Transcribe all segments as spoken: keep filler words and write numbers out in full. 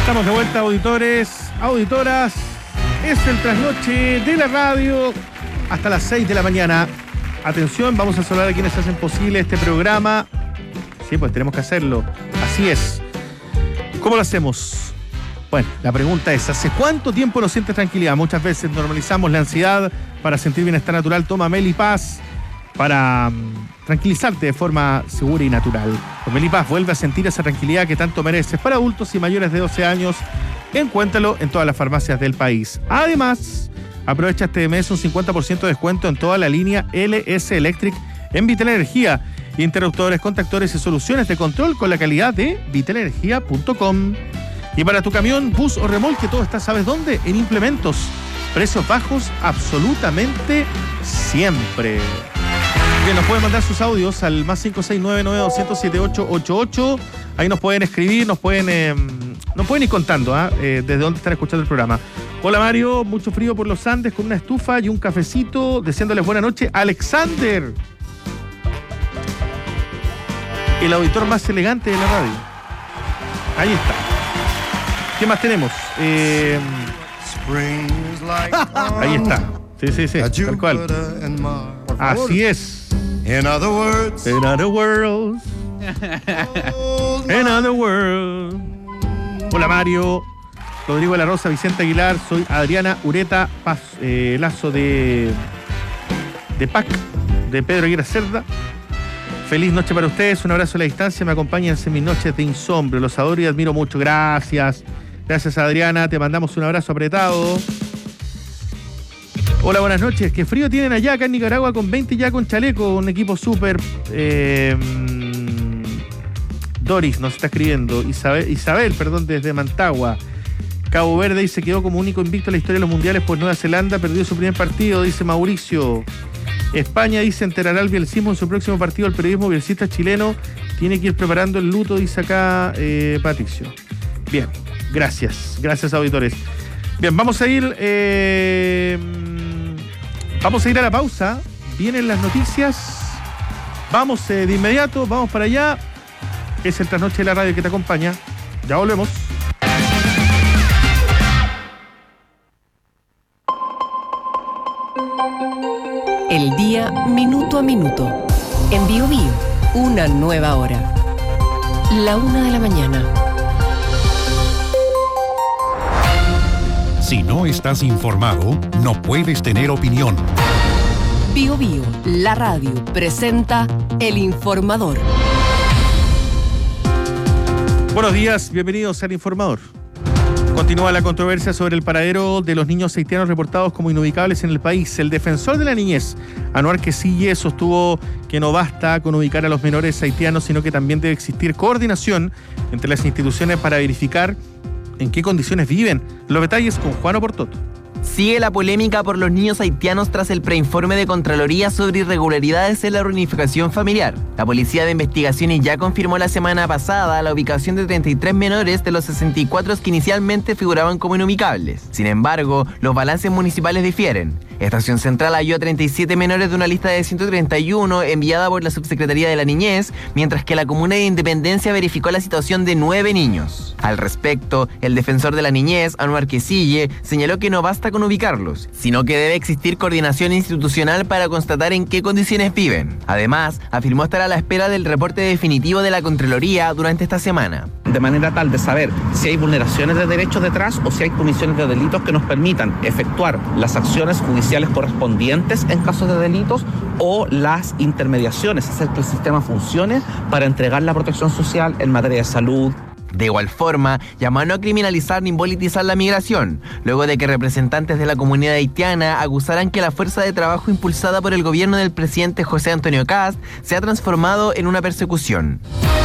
Estamos de vuelta, auditores, auditoras. Es el trasnoche de la radio hasta las seis de la mañana. Atención, vamos a saludar a quienes hacen posible este programa. Sí, pues tenemos que hacerlo. Así es. ¿Cómo lo hacemos? Bueno, la pregunta es, ¿hace cuánto tiempo no sientes tranquilidad? Muchas veces normalizamos la ansiedad para sentir bienestar natural. Toma Melipaz para um, tranquilizarte de forma segura y natural. Con Melipaz vuelve a sentir esa tranquilidad que tanto mereces. Para adultos y mayores de doce años, encuéntralo en todas las farmacias del país. Además, aprovecha este mes un cincuenta por ciento de descuento en toda la línea L S Electric en Vital Energía. Interruptores, contactores y soluciones de control con la calidad de vital energía punto com. Y para tu camión, bus o remolque, todo está, ¿sabes dónde? En Implementos. Precios bajos absolutamente siempre. Bien, nos pueden mandar sus audios al más cinco seis nueve nueve dos cero siete ocho ocho ocho. Ahí nos pueden escribir, nos pueden eh, nos pueden ir contando ¿eh? Eh, desde dónde están escuchando el programa. Hola Mario, mucho frío por los Andes con una estufa y un cafecito, deseándoles buena noche. Alexander, el auditor más elegante de la radio. Ahí está. ¿Qué más tenemos? Eh, ahí está. Sí, sí, sí. Tal cual. Así es. In other words. In other words. In other words. Hola Mario. Rodrigo de la Rosa, Vicente Aguilar. Soy Adriana Ureta Paz, eh, Lazo de de P A C, de Pedro Aguirre Cerda. Feliz noche para ustedes, un abrazo a la distancia, me acompañan en mis noches de insomnio, los adoro y admiro mucho, gracias. Gracias Adriana, te mandamos un abrazo apretado. Hola, buenas noches, ¿qué frío tienen allá acá en Nicaragua con veinte ya con chaleco? Un equipo súper... Eh, Doris nos está escribiendo, Isabel, Isabel, perdón, desde Mantagua. Cabo Verde dice quedó como único invicto en la historia de los mundiales, pues Nueva Zelanda perdió su primer partido, dice Mauricio. España dice enterará el bielcismo en su próximo partido. El periodismo bielcista chileno tiene que ir preparando el luto, dice acá eh, Patricio. Bien, gracias, gracias auditores. Bien, vamos a ir eh, vamos a ir a la pausa. Vienen las noticias. Vamos eh, de inmediato, vamos para allá. Es el trasnoche de la radio que te acompaña. Ya volvemos. El día minuto a minuto. En Bio Bio, una nueva hora. La una de la mañana. Si no estás informado, no puedes tener opinión. Bio Bio, la radio, presenta El Informador. Buenos días, bienvenidos al Informador. Continúa la controversia sobre el paradero de los niños haitianos reportados como inubicables en el país. El defensor de la niñez, Anuar Quesille, sostuvo que no basta con ubicar a los menores haitianos, sino que también debe existir coordinación entre las instituciones para verificar en qué condiciones viven. Los detalles con Juan Oportoto. Sigue la polémica por los niños haitianos tras el preinforme de Contraloría sobre irregularidades en la reunificación familiar. La Policía de Investigaciones ya confirmó la semana pasada la ubicación de treinta y tres menores de los sesenta y cuatro que inicialmente figuraban como inubicables. Sin embargo, los balances municipales difieren. Estación Central halló a treinta y siete menores de una lista de ciento treinta y uno enviada por la Subsecretaría de la Niñez, mientras que la Comuna de Independencia verificó la situación de nueve niños. Al respecto, el defensor de la niñez, Anuar Quesille, señaló que no basta con ubicarlos, sino que debe existir coordinación institucional para constatar en qué condiciones viven. Además, afirmó estar a la espera del reporte definitivo de la Contraloría durante esta semana. De manera tal de saber si hay vulneraciones de derechos detrás o si hay comisiones de delitos que nos permitan efectuar las acciones judiciales correspondientes en casos de delitos o las intermediaciones, hacer que el sistema funcione para entregar la protección social en materia de salud. De igual forma, llamó a no criminalizar ni politizar la migración, luego de que representantes de la comunidad haitiana acusaran que la fuerza de trabajo impulsada por el gobierno del presidente José Antonio Kast se ha transformado en una persecución.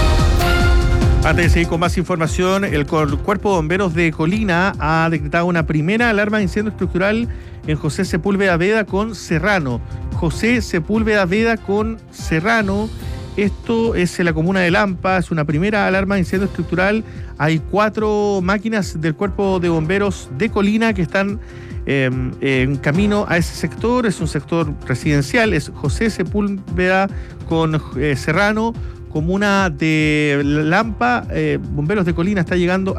Antes de seguir con más información, el Cuerpo de Bomberos de Colina ha decretado una primera alarma de incendio estructural en José Sepúlveda Veda con Serrano. José Sepúlveda Veda con Serrano. Esto es en la comuna de Lampa, es una primera alarma de incendio estructural. Hay cuatro máquinas del Cuerpo de Bomberos de Colina que están eh, en camino a ese sector. Es un sector residencial, es José Sepúlveda con eh, Serrano, comuna de Lampa. eh, Bomberos de Colina está llegando